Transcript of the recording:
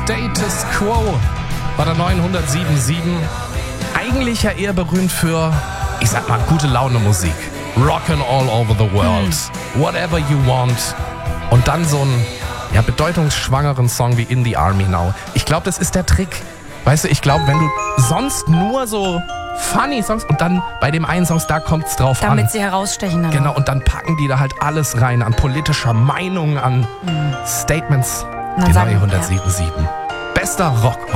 Status Quo war der 907.7. Eigentlich ja eher berühmt für, ich sag mal, gute Laune Musik. Rockin' all over the world. Whatever you want. Und dann so einen bedeutungsschwangeren Song wie In the Army Now. Ich glaube, das ist der Trick. Weißt du, ich glaube, wenn du sonst nur so funny Songs und dann bei dem einen Song, da kommt's drauf an. Damit sie herausstechen. Aber. Genau, und dann packen die da halt alles rein an politischer Meinung, an Statements. Die neue 107.7. Bester Rock